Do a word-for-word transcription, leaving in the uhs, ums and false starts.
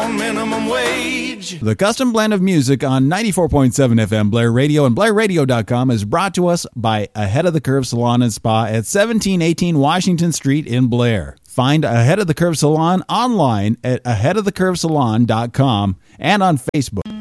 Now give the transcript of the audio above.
on minimum wage. The Custom Blend of Music on ninety-four point seven F M Blair Radio and Blair Radio dot com is brought to us by Ahead of the Curve Salon and Spa at seventeen eighteen Washington Street in Blair. Find Ahead of the Curve Salon online at ahead of the curve salon dot com and on Facebook.